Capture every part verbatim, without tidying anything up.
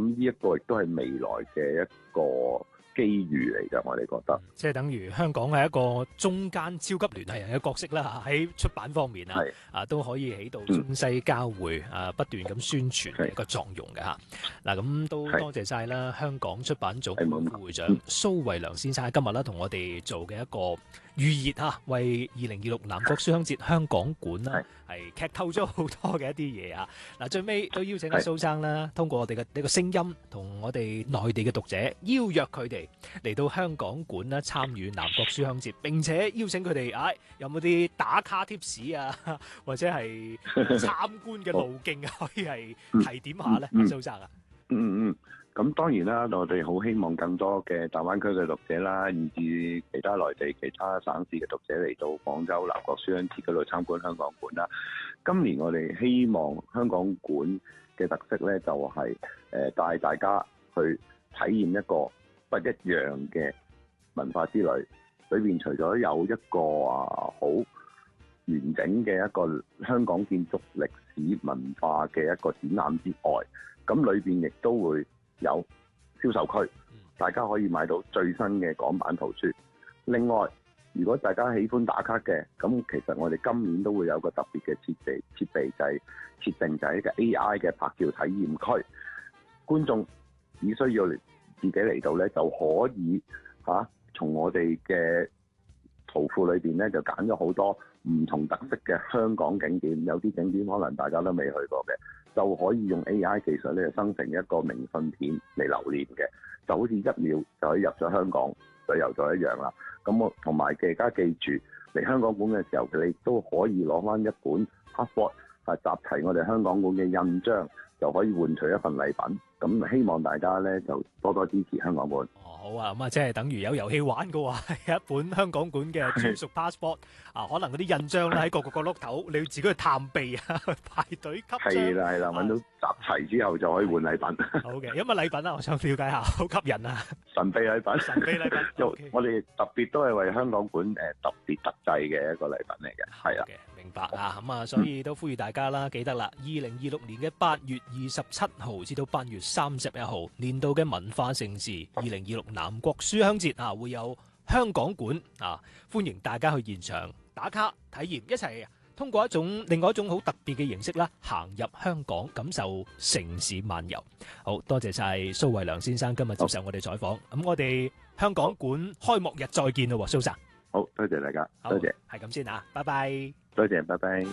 諗呢一個亦都係未來嘅一個機遇嚟㗎，我哋覺得， 即係等於香港係一個中間超級聯繫人嘅角色啦，喺出版方面啊，啊都可以起到中西交匯、嗯、啊，不斷咁宣傳嘅一個作用嘅嚇。嗱，咁都多謝晒啦，香港出版總會副會長蘇慧良先生今日啦同我哋做嘅一個預熱嚇，為二零二六南國書香節香港館啦係劇透咗好多嘅一啲嘢啊！嗱，最尾都邀請阿蘇生啦，通過我哋嘅呢個聲音，同我哋內地嘅讀者邀約佢哋嚟到香港館啦，參與南國書香節，並且邀請佢哋，唉，有冇啲打卡貼士啊，或者係參觀嘅路徑可以係提點下咧，蘇生啊？ 嗯嗯，咁當然啦，我哋好希望更多嘅大灣區嘅讀者啦，以至其他內地、其他省市嘅讀者嚟到廣州南國書香節嗰度參觀香港館啦。今年我哋希望香港館嘅特色咧，就係誒帶大家去體驗一個不一樣嘅文化之旅。裏邊除咗有一個啊好完整嘅一個香港建築歷史文化嘅一個展覽之外，咁裏邊亦都會有銷售區，大家可以買到最新嘅港版圖書。另外，如果大家喜歡打卡嘅，咁其實我哋今年都會有個特別嘅設備，設備就係設定就係一個 A I 嘅拍照體驗區。觀眾只需要自己嚟到呢，就可以嚇、啊、從我哋嘅圖庫裏邊呢，就揀咗好多唔同特色嘅香港景點，有啲景點可能大家都未去過嘅，就可以用 A I 技術咧生成一個明信片嚟留念嘅，就好似一秒就可以入咗香港旅遊咗一樣啦。咁我同埋嘅，大家記住嚟香港館嘅時候，你都可以攞翻一本 passport， 係集齊我哋香港館嘅印章，就可以換取一份禮品。咁希望大家咧就多多支持香港館。 哦，好啊，咁啊，即係等於有遊戲玩嘅話，係一本香港館嘅專屬 passport 啊，可能嗰啲印章咧喺各個角落頭，你要自己去探秘啊，去排隊吸章。係啦係啦，揾到集齊之後就可以換禮品。 好嘅，有乜禮品啊？我想了解下，好吸引啊！ 神秘禮品， 神秘禮品。 Okay. 我哋特別都係為香港館誒特別特製嘅一個禮品嚟嘅，係啊。 明白啊，咁啊，所以都呼籲大家啦，記得啦，二零二六年嘅八月二十七號至到八月三十一號，年度嘅文化盛事二零二六南國書香節啊，會有香港館啊，歡迎大家去現場打卡體驗，一齊通過一種另外一種好特別嘅形式啦，行入香港，感受城市漫遊。好多謝晒蘇慧良先生今日接受我哋採訪，咁我哋香港館開幕日再見咯，蘇生。 好，多謝大家，多謝， 係咁先啊，拜拜。 多謝，拜拜。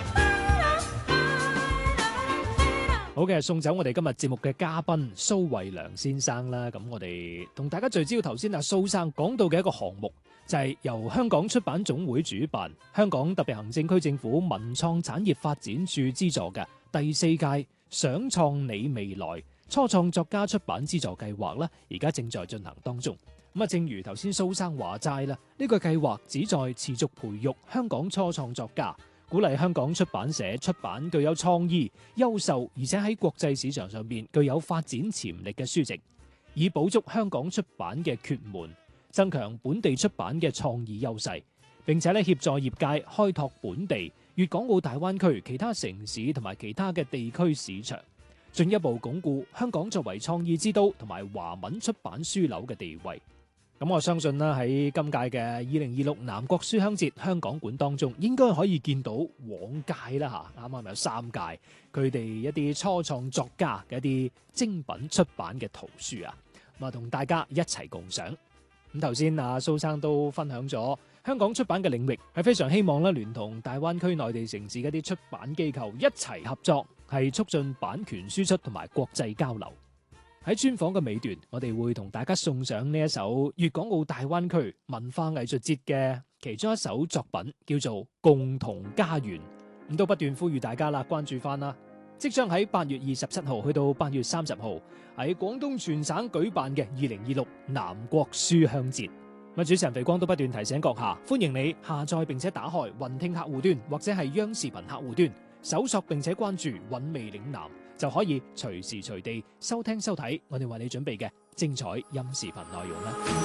好嘅，送走我哋今日節目嘅嘉賓蘇慧良先生啦。咁我哋同大家聚焦頭先阿蘇生講到嘅一個項目，就係由香港出版總會主辦，香港特別行政區政府文創產業發展處資助嘅第四屆想創你未來初創作家出版資助計劃啦，而家正在進行當中。咁啊，正如頭先蘇生話齋啦，呢個計劃旨在持續培育香港初創作家，鼓勵香港出版社出版具有創意、優秀而且喺國際市場上面具有發展潛力嘅書籍，以補足香港出版嘅缺門，增強本地出版嘅創意優勢，並且咧協助業界開拓本地、粵港澳大灣區其他城市同埋其他嘅地區市場，進一步鞏固香港作為創意之都同埋華文出版樞紐嘅地位。咁我相信啦，喺今屆嘅二零二六南國書香節香港館當中，應該可以見到往屆啦吓，啱啱有三屆佢哋一啲初創作家嘅一啲精品出版嘅圖書啊，咁啊同大家一齊共賞。咁頭先阿蘇生都分享咗香港出版嘅領域，係非常希望咧聯同大灣區內地城市嘅一啲出版機構一齊合作，係促進版權輸出同埋國際交流。喺專訪嘅尾段，我哋會同大家送上呢一首粵港澳大灣區文化藝術節嘅其中一首作品，叫做《共同家園》。咁都不斷呼籲大家啦，關注翻啦！即將喺八月二十七號去到八月三十號喺廣東全省舉辦嘅二零二六南國書香節。咁主持人肥光都不斷提醒閣下，歡迎你下載並且打開雲聽客戶端或者係央視頻客戶端，搜索並且關注韻味嶺南，就可以隨時隨地收聽收睇我哋為你準備嘅精彩音視頻內容啦。